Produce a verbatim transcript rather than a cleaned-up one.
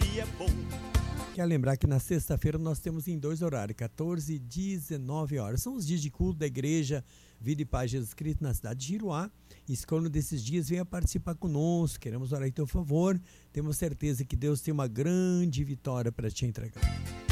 que é bom. Quer lembrar que na sexta-feira nós temos em dois horários, quatorze e dezenove horas. São os dias de culto da igreja Vida e Paz Jesus Cristo na cidade de Giruá. Escolha um desses dias, venha participar conosco. Queremos orar em teu favor. Temos certeza que Deus tem uma grande vitória para te entregar.